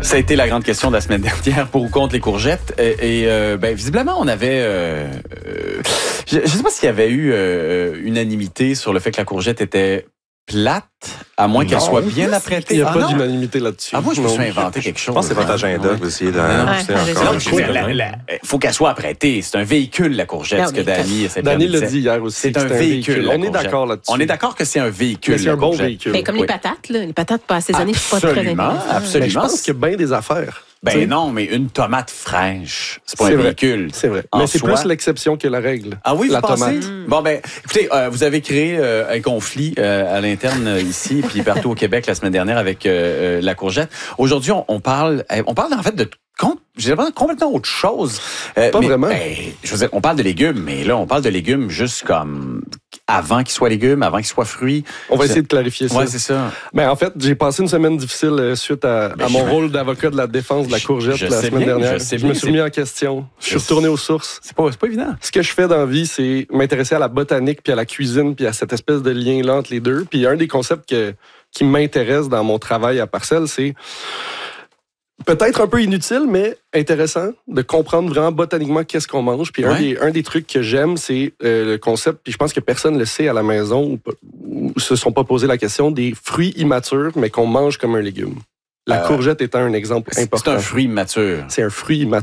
Ça a été la grande question de la semaine dernière pour ou contre les courgettes. Visiblement, on avait... je ne sais pas s'il y avait eu unanimité sur le fait que la courgette était plate, à moins qu'elle soit bien apprêtée. Il n'y a pas d'unanimité là-dessus. Ah, moi, je me suis inventé quelque chose. Je pense que c'est votre agenda que vous essayez de faut qu'elle soit apprêtée. C'est un véhicule, la courgette, ce que Dany... Dany l'a dit hier aussi. C'est un véhicule. On est d'accord là-dessus. On est d'accord que c'est un véhicule. C'est un bon véhicule. Mais comme les patates, là. Les patates pas assaisonnées, je suis pas très Absolument. Mais je pense qu'il y a bien des affaires. Non, mais une tomate fraîche, c'est pas un véhicule. C'est vrai. Mais c'est plus l'exception que la règle. Ah oui, la vous pensez? tomate. Bon, écoutez, vous avez créé un conflit à l'interne ici, puis partout au Québec la semaine dernière avec la courgette. Aujourd'hui, on parle en fait de j'ai l'impression complètement autre chose. Pas vraiment. Je veux dire, on parle de légumes, mais là, on parle de légumes juste comme avant qu'ils soient légumes, avant qu'ils soient fruits. On va essayer de clarifier ça. Oui, c'est ça. Mais en fait, j'ai passé une semaine difficile suite à mon rôle d'avocat de la défense de la courgette la semaine dernière. Je me suis remis en question. Je suis retourné aux sources. C'est pas évident. Ce que je fais dans la vie, c'est m'intéresser à la botanique, puis à la cuisine, puis à cette espèce de lien-là entre les deux. Puis un des concepts qui m'intéresse dans mon travail à Parcelles, c'est peut-être un peu inutile, mais intéressant de comprendre vraiment botaniquement qu'est-ce qu'on mange. Puis un des trucs que j'aime, c'est le concept, puis je pense que personne ne le sait à la maison ou se sont pas posé la question, des fruits immatures, mais qu'on mange comme un légume. La courgette étant un exemple important. C'est un fruit immature. C'est un fruit immature.